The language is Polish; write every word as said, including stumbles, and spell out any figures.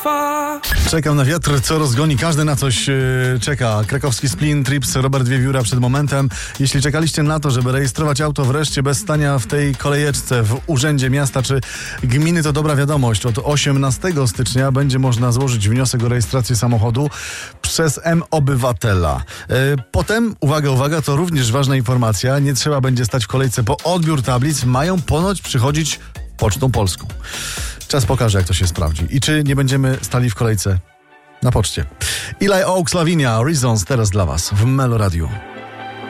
państwa. Czekam na wiatr, co rozgoni, każdy na coś yy, czeka. Krakowski Splin Trips, Robert Wiewióra przed momentem. Jeśli czekaliście na to, żeby rejestrować auto wreszcie bez stania w tej kolejeczce w urzędzie miasta czy gminy, to dobra wiadomość. Od osiemnastego stycznia będzie można złożyć wniosek o rejestrację samochodu przez M-Obywatela. Yy, potem, uwaga, uwaga, to również ważna informacja, nie trzeba będzie stać w kolejce po odbiór tablic, mają ponoć przychodzić Pocztą Polską. Czas pokaże, jak to się sprawdzi. I czy nie będziemy stali w kolejce na poczcie. Eli Oaks, Lavinia, Reasons teraz dla Was w Melo Radio.